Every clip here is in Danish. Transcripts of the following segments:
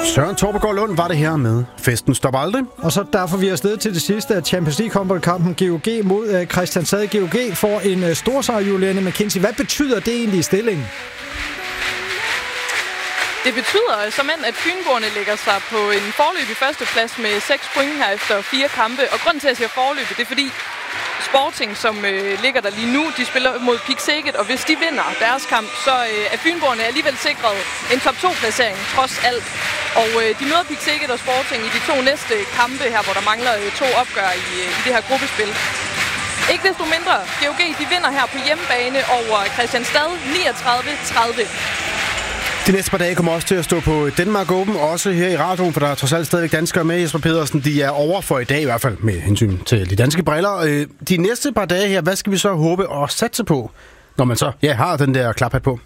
Søren Torpegaard Lund var det her med Festen stopper aldrig. Og så derfor vi er afsted til det sidste af Champions League-kampen GOG mod Kristianstad. GOG får en stor sejr, Juliane McKenzie. Hvad betyder det egentlig i stillingen? Det betyder såmænd, at Fynboerne lægger sig på en foreløbig førsteplads med 6 point her efter 4 kampe. Og grunden til, at jeg siger foreløbig, det er fordi Sporting, som ligger der lige nu, de spiller mod Pick Szeged, og hvis de vinder deres kamp, så er Fynboerne alligevel sikret en top 2-placering, trods alt. Og de møder Pick Szeged og Sporting i de 2 næste kampe her, hvor der mangler 2 opgør i det her gruppespil. Ikke desto mindre, GOG de vinder her på hjemmebane over Kristianstad 39-30. De næste par dage kommer også til at stå på Denmark Open, også her i radioen, for der er trods alt stadigvæk danskere med. Jesper Pedersen, de er over for i dag i hvert fald, med hensyn til de danske briller. De næste par dage her, hvad skal vi så håbe og satse på, når man så har den der klaphat på?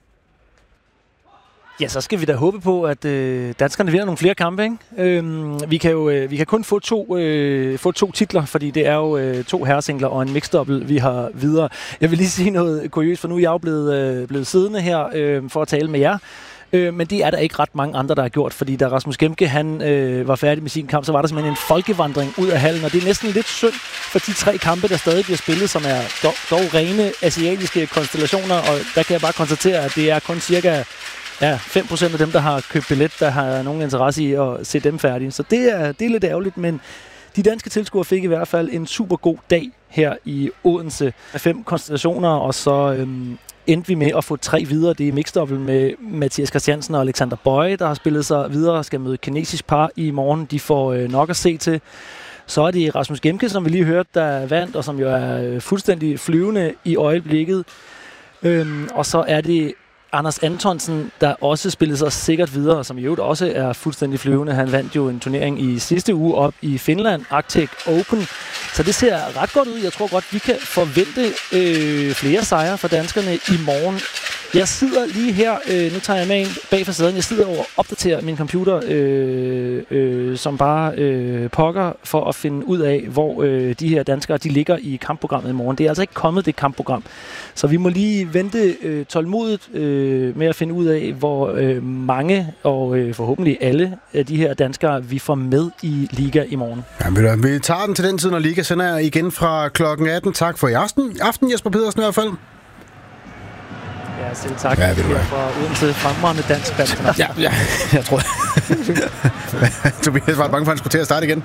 Ja, så skal vi da håbe på, at danskerne vinder nogle flere kampe, ikke? Vi kan kun få to titler, fordi det er jo 2 herresingler og en mixed-double, vi har videre. Jeg vil lige sige noget kuriøst, for nu er jeg jo blevet siddende her for at tale med jer. Men det er der ikke ret mange andre, der har gjort, fordi da Rasmus Gemke han var færdig med sin kamp, så var der simpelthen en folkevandring ud af hallen, og det er næsten lidt synd for de 3 kampe, der stadig bliver spillet, som er dog rene asiatiske konstellationer, og der kan jeg bare konstatere, at det er kun cirka 5% af dem, der har købt billet, der har nogen interesse i at se dem færdige. Så det er lidt ærgerligt, men de danske tilskuere fik i hvert fald en super god dag her i Odense med 5 konstellationer, og så endte vi med at få 3 videre. Det er mixed-double med Mathias Christiansen og Alexander Bøje, der har spillet sig videre og skal møde kinesisk par i morgen. De får nok at se til. Så er det Rasmus Gemke, som vi lige hørte, der vandt, og som jo er fuldstændig flyvende i øjeblikket. Og så er det Anders Antonsen, der også spillede sig sikkert videre, som i øvrigt også er fuldstændig flyvende. Han vandt jo en turnering i sidste uge op i Finland, Arctic Open. Så det ser ret godt ud. Jeg tror godt, vi kan forvente flere sejre for danskerne i morgen. Jeg sidder lige her, nu tager jeg med en bag facaden. Jeg sidder og opdaterer min computer, som bare pokker for at finde ud af, hvor de her danskere de ligger i kampprogrammet i morgen. Det er altså ikke kommet, det kampprogram. Så vi må lige vente tålmodigt med at finde ud af, hvor mange og forhåbentlig alle af de her danskere, vi får med i Liga i morgen. Ja, vi tager den til den tid, når Liga sender igen fra klokken 18. Tak for i aften, Jesper Pedersen i hvert fald. Ja, selv tak. Ja, fra Odense fremragende dansk badminton. Ja, jeg tror. Tobias var bange for, at han skulle til at starte igen.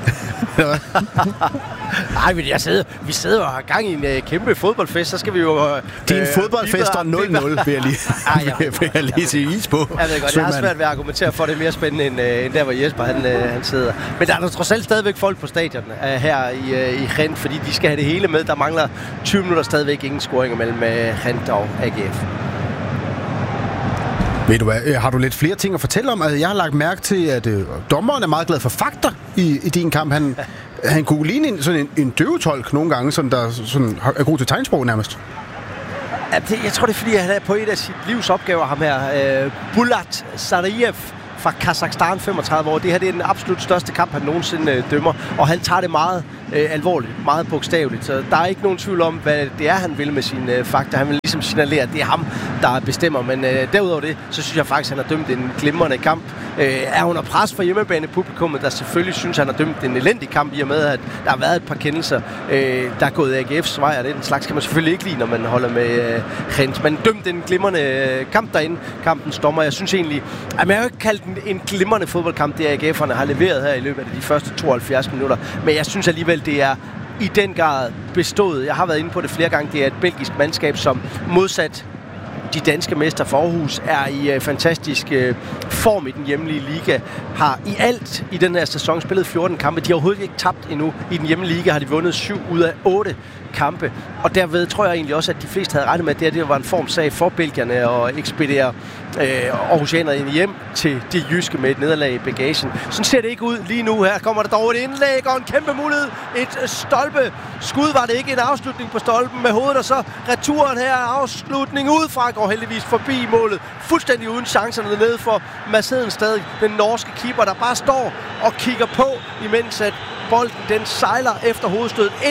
Nej, men vi sidder og har gang i en kæmpe fodboldfest, så skal vi jo... Det er en fodboldfest og 0-0, vil jeg lige sige is på. Jeg ved godt, jeg har svært ved at argumentere for, at det er mere spændende, end der, hvor Jesper han sidder. Men der er trods alt stadigvæk folk på stadion her i Gent, fordi de skal have det hele med. Der mangler 20 minutter stadigvæk ingen scoringer mellem Gent og AGF. Ved du hvad, har du lidt flere ting at fortælle om? Altså, jeg har lagt mærke til, at dommeren er meget glad for fakta i din kamp. Han kunne ligne sådan en døvetolk nogle gange, sådan, der sådan, er god til tegnsprog nærmest. Ja, jeg tror, det er, fordi han er på et af sit livs opgaver, ham her. Bulat Sarajev fra Kazakhstan, 35 år. Det her det er den absolut største kamp, han nogensinde dømmer. Og han tager det meget alvorligt, meget bogstaveligt. Så der er ikke nogen tvivl om, hvad det er, han vil med sine fakta. Han vil ligesom signalere, at det er ham, der bestemmer. Men derudover det, så synes jeg faktisk, at han har dømt en glimrende kamp. Er under pres fra hjemmebanepublikummet, der selvfølgelig synes, at han har dømt en elendig kamp, i og med, at der har været et par kendelser, der er gået AGF's vej, og den slags kan man selvfølgelig ikke lide, når man holder med Gent. Men dømt en glimrende kamp derinde, kampens dommer. Jeg synes egentlig, at jeg har ikke kaldt en glimrende fodboldkamp, det AGF'erne har leveret her i løbet af de første 72 minutter. Men jeg synes alligevel, det er i den grad bestået. Jeg har været inde på det flere gange. Det er et belgisk mandskab, som modsat de danske mester for Aarhus er i fantastisk form i den hjemlige liga. Har i alt i den her sæson spillet 14 kampe. De har overhovedet ikke tabt endnu. I den hjemlige liga har de vundet 7 ud af 8 kampe. Og derved tror jeg egentlig også, at de fleste havde regnet med, at det var en formsag for belgierne at ekspedere aarhusianerne ind hjem til de jyske med et nederlag i bagagen. Sådan ser det ikke ud lige nu. Her kommer der dog et indlæg og en kæmpe mulighed. Et stolpe. Skud var det ikke, en afslutning på stolpen med hovedet, og så returen her. Afslutning udefra går heldigvis forbi målet. Fuldstændig uden chancerne nede for Mads Hedenstad, den norske keeper, der bare står og kigger på, imens at bolden den sejler efter hovedstødet ind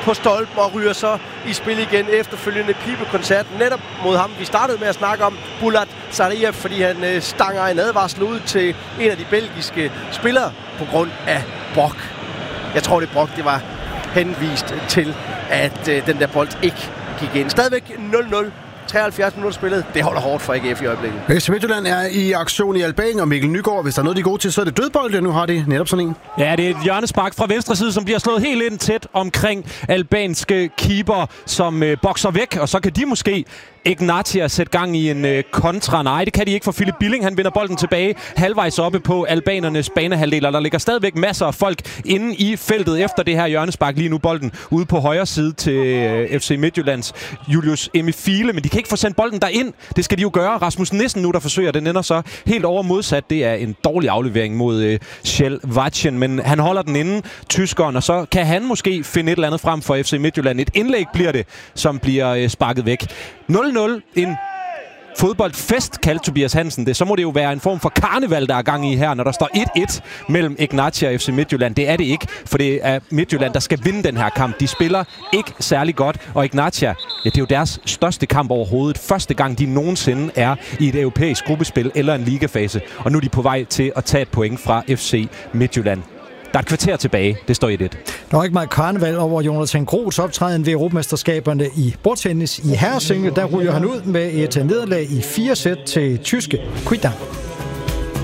på stolpen og ryger så i spil igen efterfølgende pibekoncerten netop mod ham. Vi startede med at snakke om Bulat Sariev, fordi han stanger en advarsel ud til en af de belgiske spillere på grund af brok. Jeg tror, det brok, det var henvist til, at den der bold ikke gik ind. Stadigvæk 0-0. 73 minutter spillet. Det holder hårdt for AGF i øjeblikket. FC Midtjylland er i aktion i Albanien, og Mikkel Nygaard, hvis der er noget, de er gode til, så er det dødbold, og nu har de netop sådan en. Ja, det er et hjørnespark fra venstre side, som bliver slået helt ind tæt omkring albanske keeper, som bokser væk, og så kan de måske Ignatia sætte gang i en kontra. Nej, det kan de ikke, for Philip Billing, han vinder bolden tilbage halvvejs oppe på albanernes banehalvdel, og der ligger stadigvæk masser af folk inde i feltet efter det her hjørnespark. Lige nu bolden ude på højre side til FC Midtjyllands Julius Emifile, men de kan ikke få sendt bolden derind. Det skal de jo gøre. Rasmus Nissen nu, der forsøger, den ender så helt over modsat. Det er en dårlig aflevering mod Kjell Vatchen, men han holder den inde, tyskeren, og så kan han måske finde et eller andet frem for FC Midtjylland. Et indlæg bliver det, som bliver sparket væk. 0-0. En fodboldfest, kaldte Tobias Hansen det. Så må det jo være en form for karneval, der er gang i her, når der står 1-1 mellem Ignatia og FC Midtjylland. Det er det ikke, for det er Midtjylland, der skal vinde den her kamp. De spiller ikke særlig godt, og Ignatia, ja, det er jo deres største kamp overhovedet. Første gang, de nogensinde er i et europæisk gruppespil eller en ligafase. Og nu er de på vej til at tage et point fra FC Midtjylland. Der er et kvarter tilbage. Det står 1-1. Der var ikke meget karneval over Jonathan Groths optræden ved Europamesterskaberne i bordtennis i herresingle. Der ryger han ud med et nederlag i 4 sæt til tyske Quidam.